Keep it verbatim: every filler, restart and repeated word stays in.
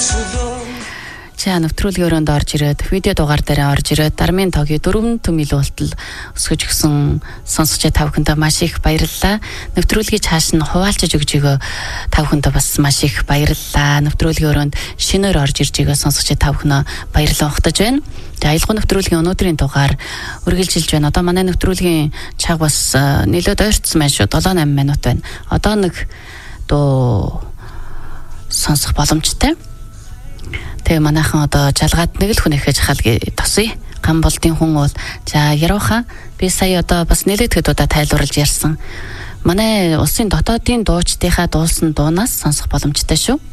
За нэвтрүүлгийн өрөөнд орж ирээд видео дугаар дээр орж ирээд Дармын тогийн дөрвөн төмөл уултал өсгөж гисэн сонсогч та бүхэндээ маш их баярлалаа. Нэвтрүүлгийг цааш нь хуваалцаж өгж өгөө та бүхэндээ бас маш их баярлалаа. Нэвтрүүлгийн өрөөнд шинээр орж ирж байгаа сонсогч та бүхнээ баярлалаа ухтаж байна. За аялал нэвтрүүлгийн өнөөдрийн дугаар үргэлжилж байна. Одоо манай нэвтрүүлгийн цаг бас нэлээд ойртсон байна шүү. seven eight минут байна. Одоо нэг дуу сонсох боломжтой. Тэгээ манайхан одоо жалгаад нэг л хүн ихэж хал тосъё. Ган болдын хүн бол за яруухан би сая одоо бас нэлээд хэд удаа тайлбарлаж ярьсан. Манай улсын дотоодын дуучдынхаа дуулсан дуунаас сонсох боломжтой шүү.